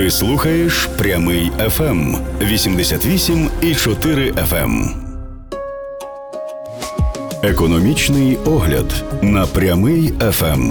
Ти слухаєш Прямий ФМ 88,4 FM. Економічний огляд на Прямий ФМ.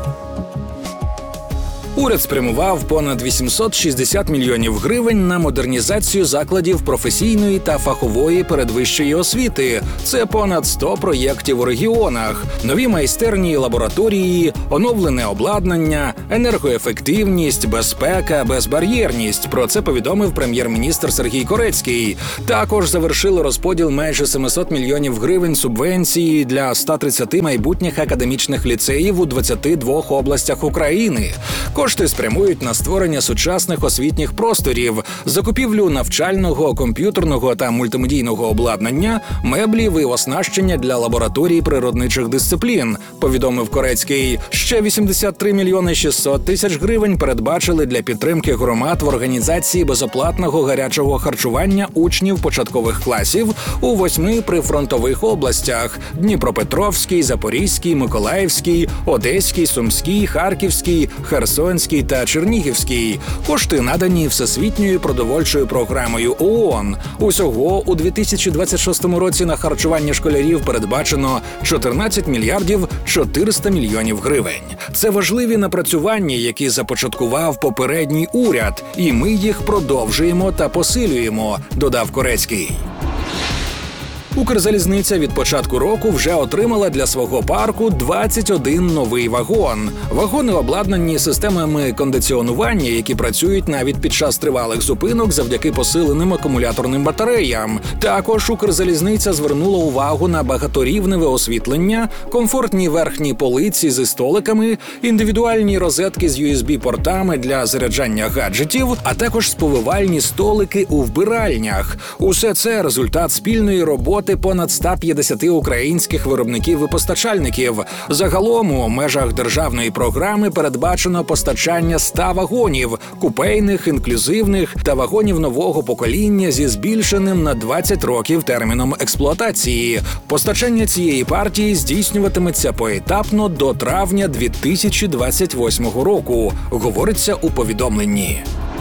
Уряд спрямував понад 860 мільйонів гривень на модернізацію закладів професійної та фахової передвищої освіти. Це понад 100 проєктів у регіонах. Нові майстерні і лабораторії, оновлене обладнання, енергоефективність, безпека, безбар'єрність. Про це повідомив прем'єр-міністр Сергій Корецький. Також завершили розподіл майже 700 мільйонів гривень субвенції для 130 майбутніх академічних ліцеїв у 22 областях України. Кошти спрямують на створення сучасних освітніх просторів, закупівлю навчального, комп'ютерного та мультимедійного обладнання, меблів і оснащення для лабораторій природничих дисциплін, повідомив Корецький. Ще 83 мільйони 600 тисяч гривень передбачили для підтримки громад в організації безоплатного гарячого харчування учнів початкових класів у 8 прифронтових областях – Дніпропетровській, Запорізькій, Миколаївській, Одеській, Сумській, Харківській, Херсонській та Чернігівській. Кошти надані Всесвітньою продовольчою програмою ООН. Усього у 2026 році на харчування школярів передбачено 14 мільярдів 400 мільйонів гривень. Це важливі напрацювання, які започаткував попередній уряд, і ми їх продовжуємо та посилюємо, додав Корецький. Укрзалізниця від початку року вже отримала для свого парку 21 новий вагон. Вагони обладнані системами кондиціонування, які працюють навіть під час тривалих зупинок завдяки посиленим акумуляторним батареям. Також Укрзалізниця звернула увагу на багаторівневе освітлення, комфортні верхні полиці зі столиками, індивідуальні розетки з USB-портами для заряджання гаджетів, а також сповивальні столики у вбиральнях. Усе це – результат спільної роботи понад 150 українських виробників і постачальників. Загалом у межах державної програми передбачено постачання 100 вагонів – купейних, інклюзивних та вагонів нового покоління зі збільшеним на 20 років терміном експлуатації. Постачання цієї партії здійснюватиметься поетапно до травня 2028 року, говориться у повідомленні.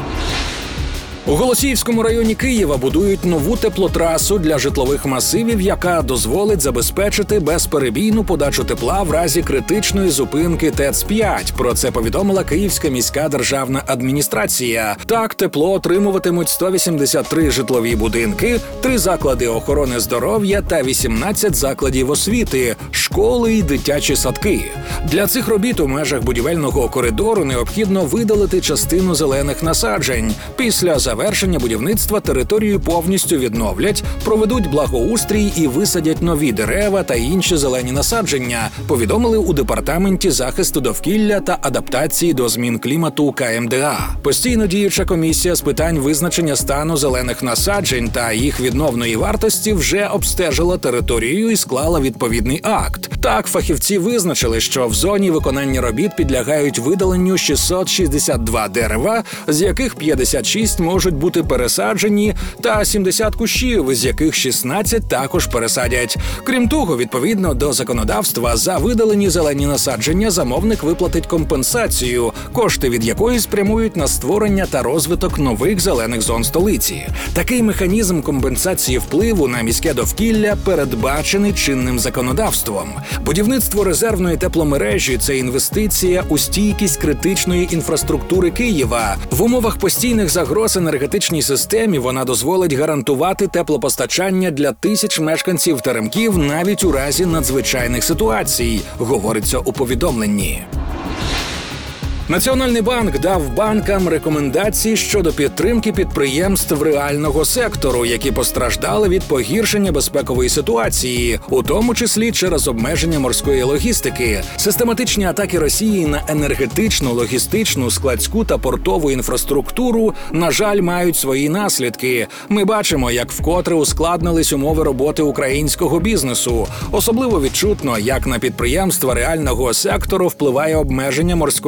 У Голосіївському районі Києва будують нову теплотрасу для житлових масивів, яка дозволить забезпечити безперебійну подачу тепла в разі критичної зупинки ТЕЦ-5. Про це повідомила Київська міська державна адміністрація. Так, тепло отримуватимуть 183 житлові будинки, 3 заклади охорони здоров'я та 18 закладів освіти, школи і дитячі садки. Для цих робіт у межах будівельного коридору необхідно видалити частину зелених насаджень. Після завершення будівництва територію повністю відновлять, проведуть благоустрій і висадять нові дерева та інші зелені насадження, повідомили у Департаменті захисту довкілля та адаптації до змін клімату КМДА. Постійно діюча комісія з питань визначення стану зелених насаджень та їх відновної вартості вже обстежила територію і склала відповідний акт. Так, фахівці визначили, що в зоні виконання робіт підлягають видаленню 662 дерева, з яких 56 можуть бути пересаджені, та 70 кущів, з яких 16 також пересадять. Крім того, відповідно до законодавства, за видалені зелені насадження замовник виплатить компенсацію, кошти від якої спрямують на створення та розвиток нових зелених зон столиці. Такий механізм компенсації впливу на міське довкілля передбачений чинним законодавством. Будівництво резервної тепломережі – це інвестиція у стійкість критичної інфраструктури Києва. В умовах постійних загроз енергетичній системі вона дозволить гарантувати теплопостачання для тисяч мешканців Теремків навіть у разі надзвичайних ситуацій, говориться у повідомленні. Національний банк дав банкам рекомендації щодо підтримки підприємств реального сектору, які постраждали від погіршення безпекової ситуації, у тому числі через обмеження морської логістики. Систематичні атаки Росії на енергетичну, логістичну, складську та портову інфраструктуру, на жаль, мають свої наслідки. Ми бачимо, як вкотре ускладнились умови роботи українського бізнесу. Особливо відчутно, як на підприємства реального сектору впливає обмеження морської логістики.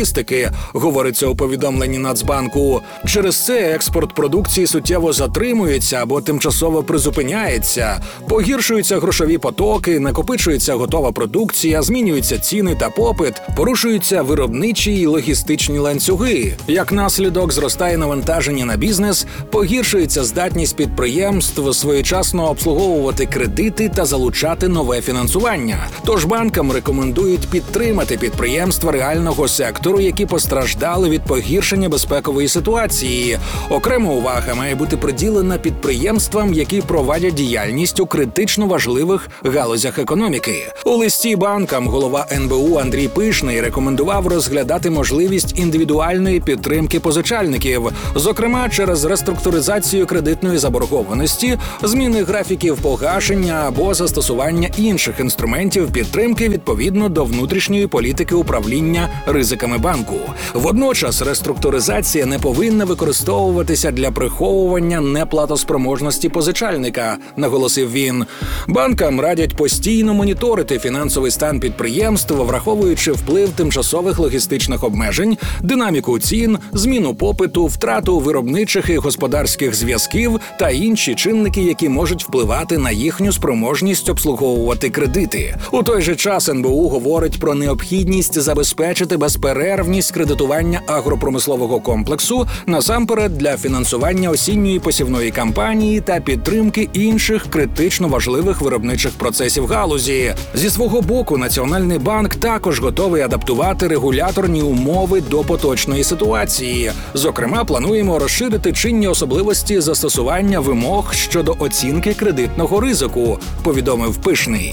логістики, говориться у повідомленні Нацбанку. Через це експорт продукції суттєво затримується або тимчасово призупиняється, погіршуються грошові потоки, накопичується готова продукція, змінюються ціни та попит, порушуються виробничі і логістичні ланцюги. Як наслідок, зростає навантаження на бізнес, погіршується здатність підприємств своєчасно обслуговувати кредити та залучати нове фінансування. Тож банкам рекомендують підтримати підприємства реального сектору, які постраждали від погіршення безпекової ситуації. Окрема увага має бути приділена підприємствам, які провадять діяльність у критично важливих галузях економіки. У листі банкам голова НБУ Андрій Пишний рекомендував розглядати можливість індивідуальної підтримки позичальників, зокрема через реструктуризацію кредитної заборгованості, зміни графіків погашення або застосування інших інструментів підтримки відповідно до внутрішньої політики управління ризиками банку. Водночас реструктуризація не повинна використовуватися для приховування неплатоспроможності позичальника, наголосив він. Банкам радять постійно моніторити фінансовий стан підприємств, враховуючи вплив тимчасових логістичних обмежень, динаміку цін, зміну попиту, втрату виробничих і господарських зв'язків та інші чинники, які можуть впливати на їхню спроможність обслуговувати кредити. У той же час НБУ говорить про необхідність забезпечити безперервність кредитування агропромислового комплексу, насамперед для фінансування осінньої посівної кампанії та підтримки інших критично важливих виробничих процесів галузі. Зі свого боку, Національний банк також готовий адаптувати регуляторні умови до поточної ситуації. Зокрема, плануємо розширити чинні особливості застосування вимог щодо оцінки кредитного ризику, повідомив Пишний.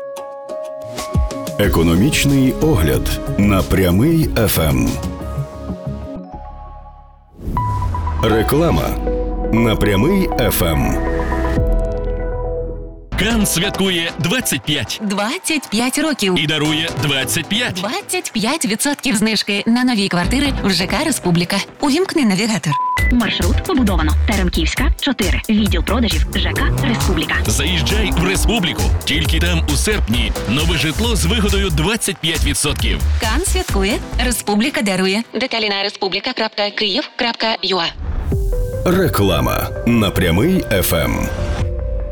Економічний огляд на Прямий ФМ. Реклама на Прямий ФМ. Кан святкує 25 років. і дарує 25. 25% знижки на нові квартири в ЖК «Республіка». Увімкни навігатор. Маршрут побудовано. Теремківська, 4. Відділ продажів ЖК «Республіка». Заїжджай в Республіку. Тільки там у серпні нове житло з вигодою 25%. Кан святкує, «Республіка» дарує. Деталі на respublika.kyiv.ua. Реклама на Прямий ФМ.